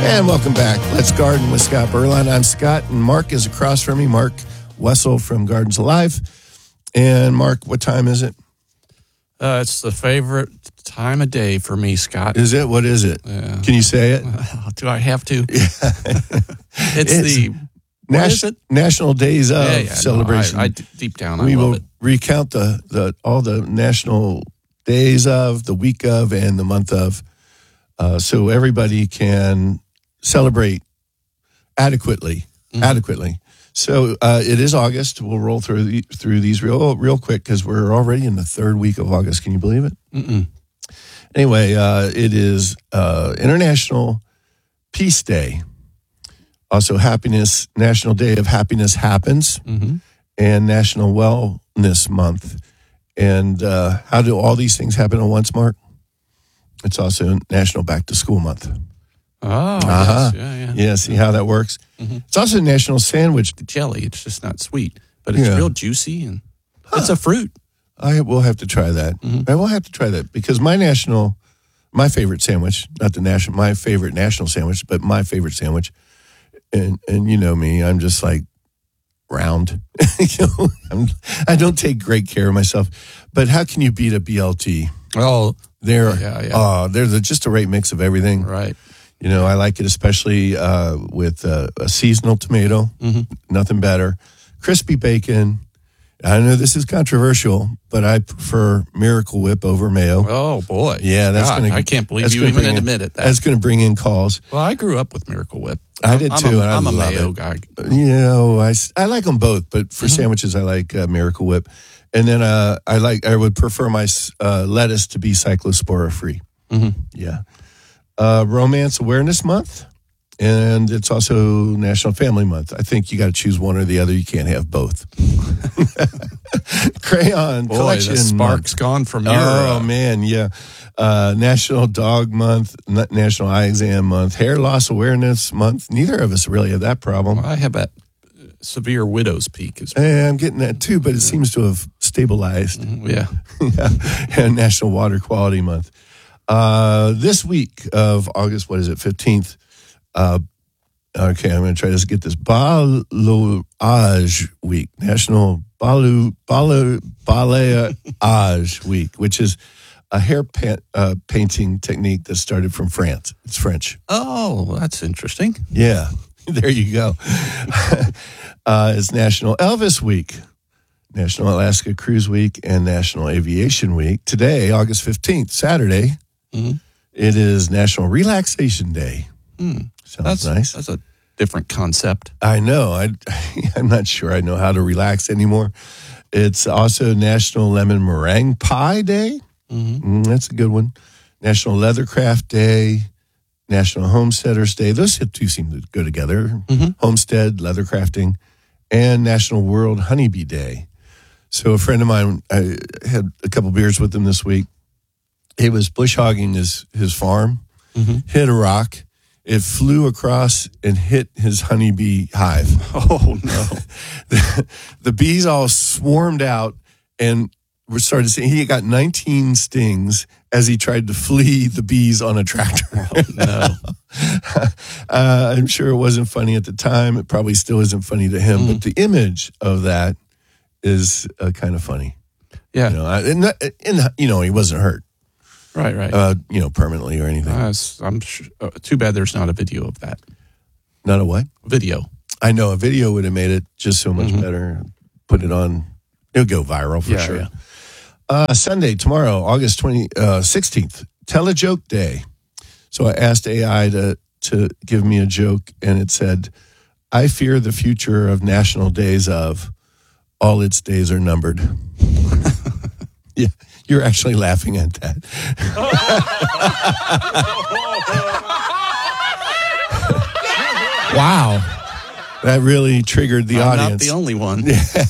And welcome back. Let's Garden with Scott Berline. I'm Scott, and Mark is across from me. Mark Wessel from Gardens Alive. And Mark, what time is it? It's the favorite time of day for me, Scott. Is it? What is it? Yeah. Can you say it? Do I have to? It's the National Days of celebration. No, I deep down, I we love will it. recount all the national days of, the week of, and the month of, so everybody can celebrate adequately. So it is August. We'll roll through these real quick because we're already in the third week of August. Can you believe it? Mm-mm. Anyway, it is International Peace Day. Also, National Day of Happiness Happens, and National Wellness Month. And how do all these things happen at once, Mark? It's also National Back to School Month. Oh, yes. Yeah, see how that works? It's also National Sandwich. Jelly, it's just not sweet, but it's real juicy, and it's a fruit. I will have to try that. I will have to try that because my favorite sandwich, my favorite national sandwich, but my favorite sandwich, and you know me, I'm just like round. I don't take great care of myself, but how can you beat a BLT? Oh, they're just a right mix of everything. Right. You know, I like it especially with a seasonal tomato, nothing better. Crispy bacon. I know this is controversial, but I prefer Miracle Whip over mayo. Oh, boy. Yeah, I can't believe you even admitted that. That's going to bring in calls. Well, I grew up with Miracle Whip. I did too, and I'm I a love mayo it. guy. You know, I like them both, but for sandwiches, I like Miracle Whip. And then I would prefer my lettuce to be cyclospora free. Yeah. Romance Awareness Month, and it's also National Family Month. I think you got to choose one or the other. You can't have both. Crayon Collection the spark's Month. gone from your... Oh, man, yeah. National Dog Month, National Eye Exam Month, Hair Loss Awareness Month. Neither of us really have that problem. I have that severe widow's peak. I'm getting that too, but it seems to have stabilized. Yeah. And National Water Quality Month. This week of August, 15th? Okay, I'm going to try to get this. Balayage Week, National Balayage Week, which is a hair painting technique that started from France. It's French. Oh, that's interesting. Yeah, there you go. It's National Elvis Week, National Alaska Cruise Week, and National Aviation Week. Today, August 15th, Saturday, it is National Relaxation Day. Sounds nice. That's a different concept. I know. I'm not sure I know how to relax anymore. It's also National Lemon Meringue Pie Day. That's a good one. National Leathercraft Day. National Homesteaders Day. Those two seem to go together. Homestead, leathercrafting, and National World Honeybee Day. So a friend of mine, I had a couple beers with him this week. He was bush hogging his farm, hit a rock. It flew across and hit his honeybee hive. Oh, no. The bees all swarmed out and we started saying he got 19 stings as he tried to flee the bees on a tractor. Oh, no. I'm sure it wasn't funny at the time. It probably still isn't funny to him, but the image of that is kind of funny. Yeah. You know, he wasn't hurt. Right. Permanently or anything. I'm sure, too bad there's not a video of that. Not a what? Video. I know a video would have made it just so much better. Put it on. It'll go viral for sure. Yeah. Sunday, tomorrow, August 16th, Tell a Joke Day. So I asked AI to give me a joke, and it said, I fear the future of national days of all its days are numbered. Yeah. You're actually laughing at that. Wow. That really triggered the audience. Not the only one.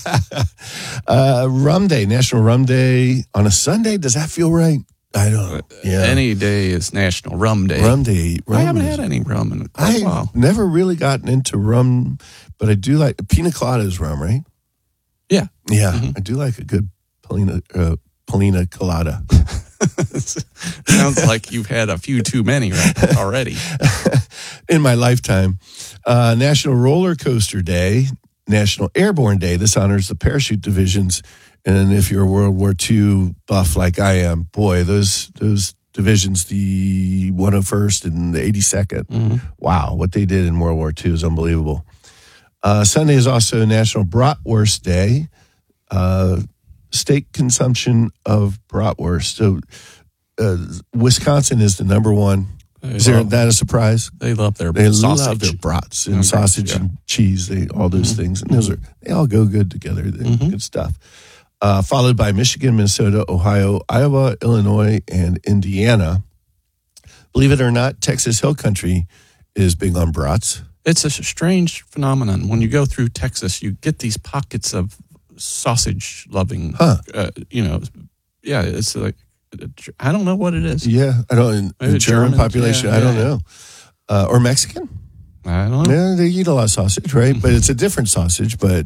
Rum Day, National Rum Day on a Sunday. Does that feel right? I don't know. Yeah. Any day is National Rum Day. Rum Day. I haven't had any rum in quite a while. I've never really gotten into rum, but I do like pina colada is rum, right? Yeah. Yeah. I do like a good Polina colada. Sounds like you've had a few too many already. In my lifetime. National Roller Coaster Day, National Airborne Day. This honors the parachute divisions. And if you're a World War II buff like I am, boy, those divisions, the 101st and the 82nd, wow, what they did in World War II is unbelievable. Sunday is also National Bratwurst Day, state consumption of bratwurst. So Wisconsin is the number one. Is that a surprise? They love their They sausage. love their brats and sausage and cheese, all those things. And they all go good together. They're good stuff. Followed by Michigan, Minnesota, Ohio, Iowa, Illinois, and Indiana. Believe it or not, Texas Hill Country is big on brats. It's a strange phenomenon. When you go through Texas, you get these pockets of sausage loving. Yeah, it's like, I don't know what it is. Yeah, I don't. The German population, I don't know. Or Mexican? I don't know. Yeah, they eat a lot of sausage, right? But it's a different sausage, but,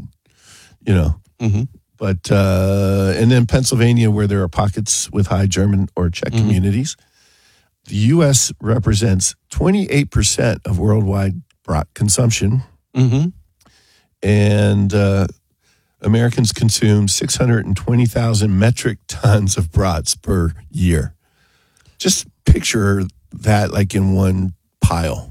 But, and then Pennsylvania, where there are pockets with high German or Czech communities. The U.S. represents 28% of worldwide brat consumption. And Americans consume 620,000 metric tons of brats per year. Just picture that like in one pile.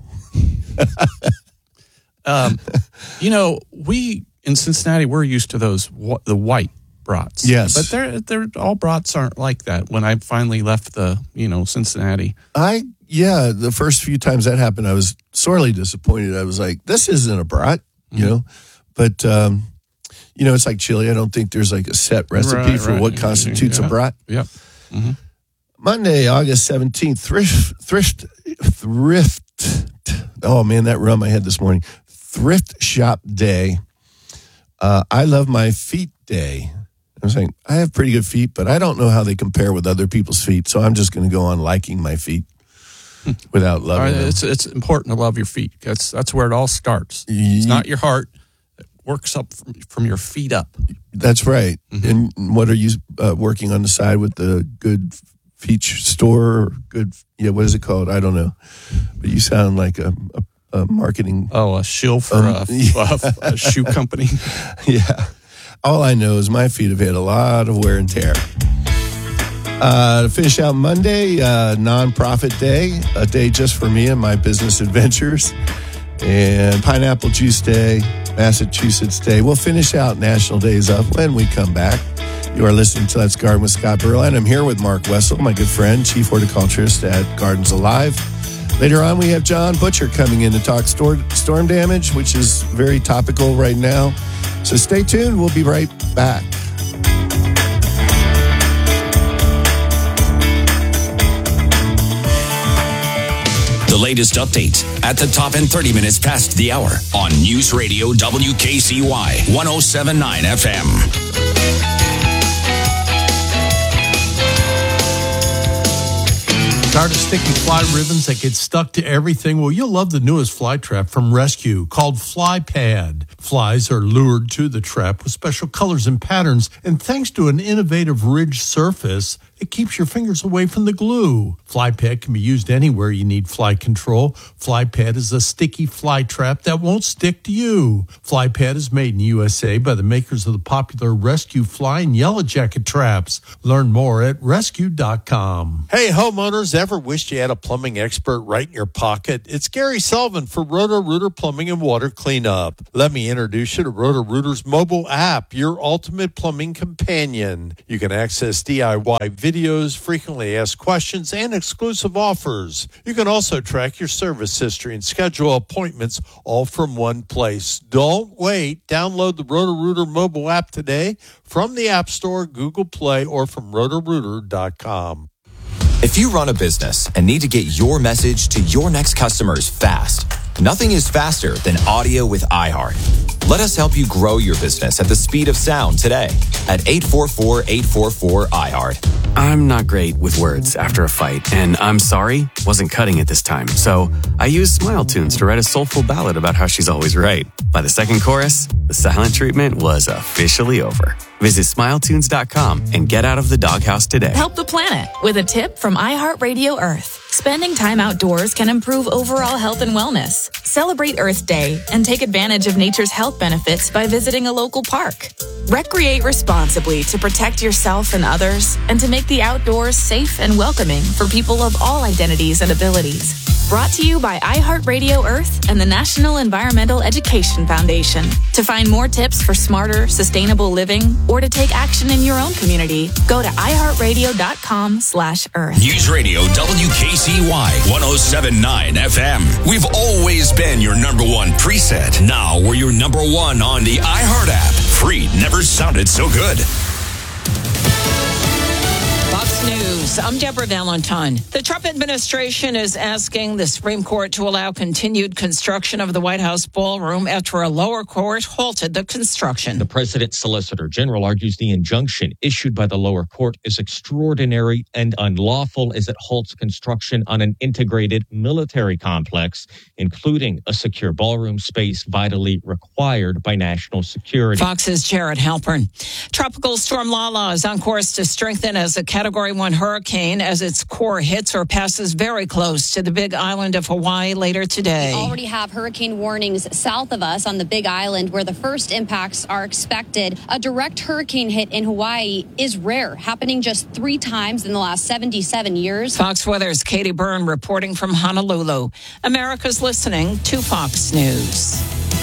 We in Cincinnati, we're used to those the white brats. Yes, but they're all brats aren't like that. When I finally left the Cincinnati, the first few times that happened, I was sorely disappointed. I was like, this isn't a brat, but. It's like chili. I don't think there's like a set recipe for what constitutes a brat. Yep. Monday, August 17th, thrift. Oh man, that rum I had this morning. Thrift shop day. I love my feet day. I was saying I have pretty good feet, but I don't know how they compare with other people's feet. So I'm just going to go on liking my feet without loving them. It's important to love your feet. That's where it all starts. It's not your heart. Works up from your feet up. That's right. And what are you working on the side with the Good Feet store? What is it called? I don't know. But you sound like a marketing. Oh, a shill for a shoe company. Yeah. All I know is my feet have had a lot of wear and tear. To finish out Monday, nonprofit day, a day just for me and my business adventures. And Pineapple Juice Day, Massachusetts Day. We'll finish out National Days Up when we come back. You are listening to Let's Garden with Scott Burrow, and I'm here with Mark Wessel, my good friend, Chief Horticulturist at Gardens Alive. Later on, we have John Butcher coming in to talk storm damage, which is very topical right now. So stay tuned. We'll be right back. The latest updates at the top and 30 minutes past the hour on News Radio WKCY 107.9 FM. Tired of sticky fly ribbons that get stuck to everything? Well, you'll love the newest fly trap from Rescue called Fly Pad. Flies are lured to the trap with special colors and patterns, and thanks to an innovative ridged surface, it keeps your fingers away from the glue. Fly Pad can be used anywhere you need fly control. Fly Pad is a sticky fly trap that won't stick to you. Fly Pad is made in USA by the makers of the popular Rescue Fly and Yellow Jacket traps. Learn more at rescue.com. Hey, homeowners, ever wished you had a plumbing expert right in your pocket? It's Gary Sullivan for Roto-Rooter Plumbing and Water Cleanup. Let me introduce you to Roto-Rooter's mobile app, your ultimate plumbing companion. You can access DIY videos, frequently asked questions, and exclusive offers. You can also track your service history and schedule appointments all from one place. Don't wait. Download the Roto-Rooter mobile app today from the App Store, Google Play, or from rotorooter.com. If you run a business and need to get your message to your next customers fast, nothing is faster than audio with iHeart. Let us help you grow your business at the speed of sound today at 844-844-iHeart. I'm not great with words after a fight, and I'm sorry wasn't cutting it this time. So I used Smile Tunes to write a soulful ballad about how she's always right. By the second chorus, the silent treatment was officially over. Visit SmileTunes.com and get out of the doghouse today. Help the planet with a tip from iHeartRadio Earth. Spending time outdoors can improve overall health and wellness. Celebrate Earth Day and take advantage of nature's health benefits by visiting a local park. Recreate responsibly to protect yourself and others and to make the outdoors safe and welcoming for people of all identities and abilities. Brought to you by iHeartRadio Earth and the National Environmental Education Foundation. To find more tips for smarter, sustainable living or to take action in your own community, go to iHeartRadio.com/Earth. News Radio WKCY 107.9 FM. We've always been your number one preset. Now we're your number one on the iHeart app. Free never sounded so good. Fox News, I'm Deborah Valentine. The Trump administration is asking the Supreme Court to allow continued construction of the White House ballroom after a lower court halted the construction. The president's solicitor general argues the injunction issued by the lower court is extraordinary and unlawful as it halts construction on an integrated military complex, including a secure ballroom space vitally required by national security. Fox's Jared Halpern. Tropical storm Lala is on course to strengthen as a Category 1 hurricane as its core hits or passes very close to the Big Island of Hawaii later today. We already have hurricane warnings south of us on the Big Island where the first impacts are expected. A direct hurricane hit in Hawaii is rare, happening just 3 times in the last 77 years. Fox Weather's Katie Byrne reporting from Honolulu. America's listening to Fox News.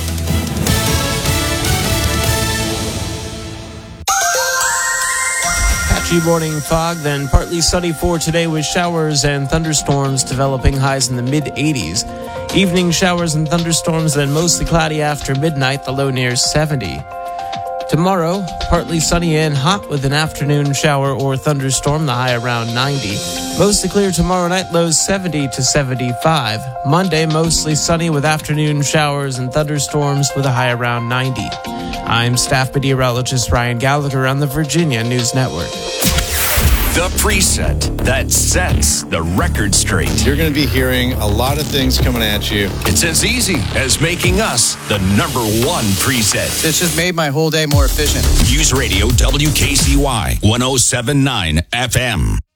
Patchy morning fog, then partly sunny for today with showers and thunderstorms developing, highs in the mid-80s. Evening showers and thunderstorms, then mostly cloudy after midnight, the low near 70. Tomorrow, partly sunny and hot with an afternoon shower or thunderstorm, the high around 90. Mostly clear tomorrow night, lows 70 to 75. Monday, mostly sunny with afternoon showers and thunderstorms with a high around 90. I'm staff meteorologist Ryan Gallagher on the Virginia News Network. The preset that sets the record straight. You're going to be hearing a lot of things coming at you. It's as easy as making us the number one preset. This just made my whole day more efficient. News Radio WKCY 107.9 FM.